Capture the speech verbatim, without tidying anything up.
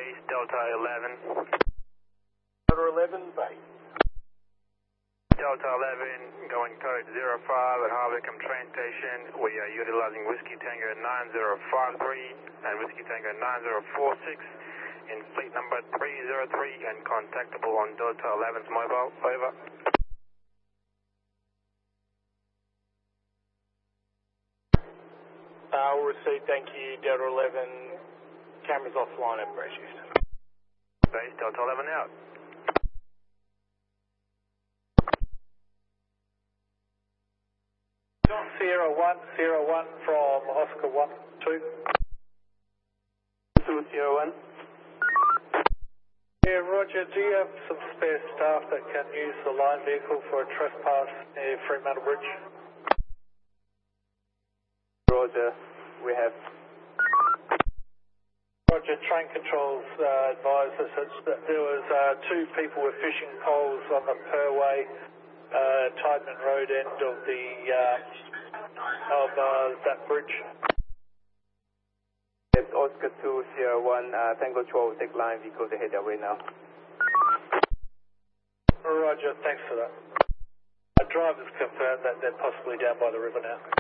Base Delta eleven. Delta eleven, base. Delta eleven, going code zero five at Harvicum train station. We are utilizing Whiskey Tango nine zero five three and Whiskey Tango nine zero four six in fleet number three zero three and contactable on Delta eleven's mobile. Over. Uh, we'll receive, thank you, Delta eleven, cameras offline at Breccius. Base Delta eleven out. Sierra one, Sierra one from Oscar one, two. two Sierra one. Yeah, Roger, do you have some spare staff that can use the line vehicle for a trespass near Fremantle Bridge? Roger, we have. Roger, train controls uh, advised us that there was uh, two people with fishing poles on the Perway, uh, Tideman Road end of the uh, of uh, that bridge. It's Oscar two Sierra one, uh, Tango twelve, take line vehicle to head that way now. Roger, thanks for that. Our drivers confirmed that they're possibly down by the river now.